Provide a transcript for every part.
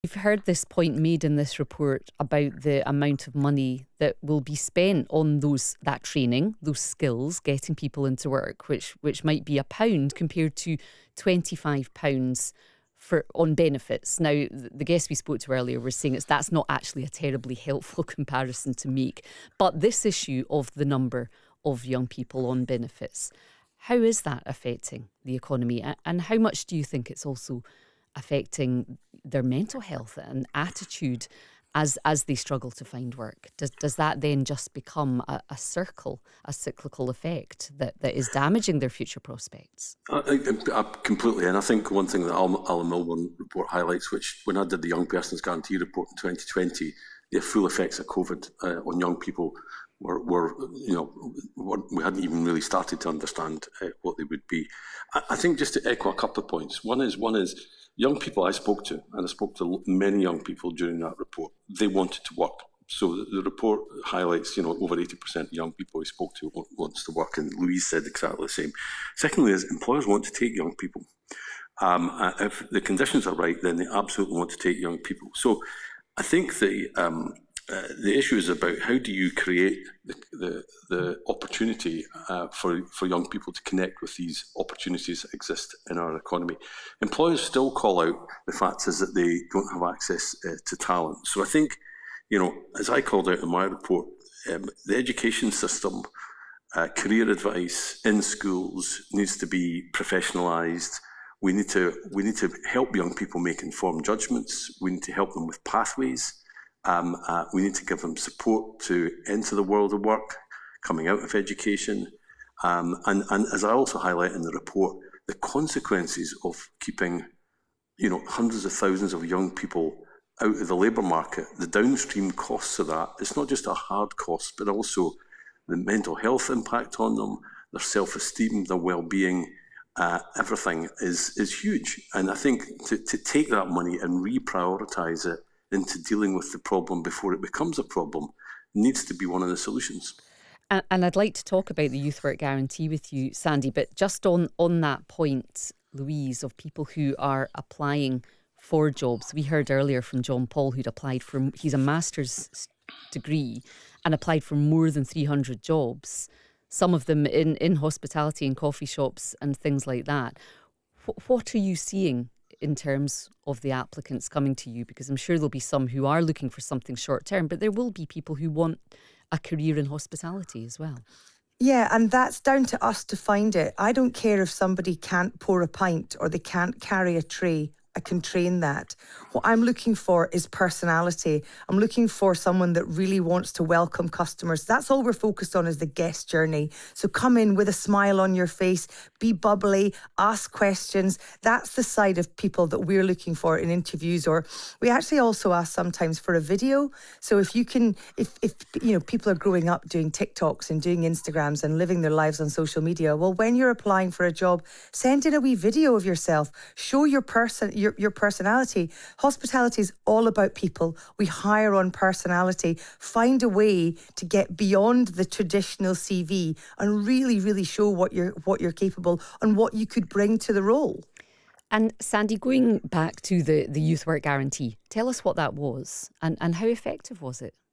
We've heard this point made in this report about the amount of money that will be spent on that training, those skills, getting people into work, which might be £1 compared to £25 on benefits. Now, the guest we spoke to earlier was saying that's not actually a terribly helpful comparison to make. But this issue of the number of young people on benefits, how is that affecting the economy? And how much do you think it's also affecting their mental health and attitude as they struggle to find work? Does that then just become a cyclical effect that is damaging their future prospects? Completely. And I think one thing that Alan Milburn report highlights, which when I did the Young Persons Guarantee report in 2020, the full effects of COVID on young people were we hadn't even really started to understand what they would be. I think just to echo a couple of points. One is young people I spoke to, and I spoke to many young people during that report, they wanted to work. So the report highlights, over 80% of young people we spoke to wants to work, and Louise said exactly the same. Secondly, is employers want to take young people. If the conditions are right, then they absolutely want to take young people. So I think the issue is about how do you create the opportunity for young people to connect with these opportunities that exist in our economy. Employers still call out the fact is that they don't have access to talent. So I think, as I called out in my report, the education system, career advice in schools needs to be professionalised. We need to help young people make informed judgments. We need to help them with pathways. We need to give them support to enter the world of work, coming out of education. And as I also highlight in the report, the consequences of keeping, hundreds of thousands of young people out of the labour market, the downstream costs of that, it's not just a hard cost, but also the mental health impact on them, their self-esteem, their well-being, everything is huge. And I think to take that money and reprioritise it into dealing with the problem before it becomes a problem needs to be one of the solutions. And I'd like to talk about the Youth Work Guarantee with you, Sandy, but just on that point, Louise, of people who are applying for jobs. We heard earlier from John Paul, who'd applied he's a master's degree and applied for more than 300 jobs, some of them in hospitality and coffee shops and things like that. What are you seeing in terms of the applicants coming to you? Because I'm sure there'll be some who are looking for something short term, but there will be people who want a career in hospitality as well. Yeah, and that's down to us to find it. I don't care if somebody can't pour a pint or they can't carry a tray. I can train that. What I'm looking for is personality. I'm looking for someone that really wants to welcome customers. That's all we're focused on, is the guest journey. So come in with a smile on your face, be bubbly, ask questions. That's the side of people that we're looking for in interviews. Or we actually also ask sometimes for a video. So if people are growing up doing TikToks and doing Instagrams and living their lives on social media, well, when you're applying for a job, send in a wee video of yourself. Show your personality. Hospitality is all about people. We hire on personality. Find a way to get beyond the traditional CV and really, really show what you're capable and what you could bring to the role. And Sandy, going back to the Youth Work Guarantee, tell us what that was and how effective was it?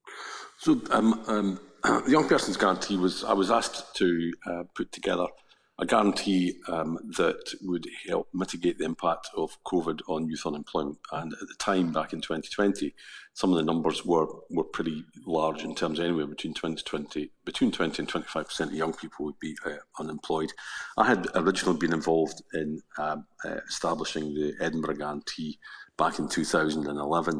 So the Young Persons Guarantee I was asked to put together a guarantee that would help mitigate the impact of COVID on youth unemployment. And at the time, back in 2020, some of the numbers were pretty large in terms of anywhere between 20 and 25% of young people would be unemployed. I had originally been involved in establishing the Edinburgh Guarantee back in 2011.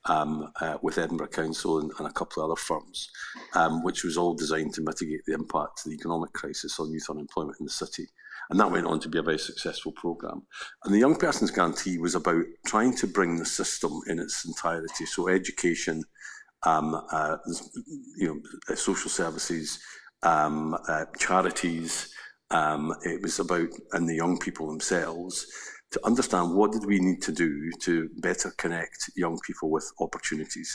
With Edinburgh Council and a couple of other firms, which was all designed to mitigate the impact of the economic crisis on youth unemployment in the city. And that went on to be a very successful programme. And the Young Persons Guarantee was about trying to bring the system in its entirety. So education, social services, charities, it was about, and the young people themselves, to understand what did we need to do to better connect young people with opportunities.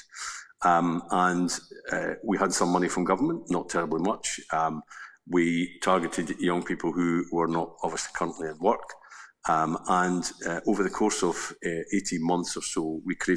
We had some money from government, not terribly much. We targeted young people who were not obviously currently at work. And over the course of 18 months or so, we created